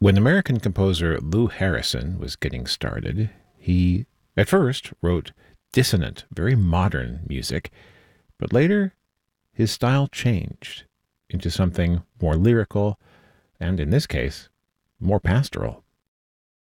When American composer Lou Harrison was getting started, he at first wrote dissonant, very modern music, but later his style changed into something more lyrical and, in this case, more pastoral.